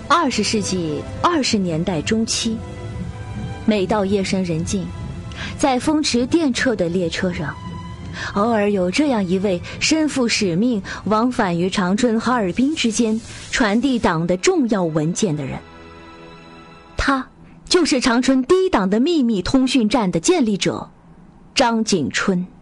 20世纪20年代中期，每到夜深人静，在风驰电掣的列车上，偶尔有这样一位身负使命往返于长春哈尔滨之间传递党的重要文件的人，他就是长春第一党的秘密通讯站的建立者张景春。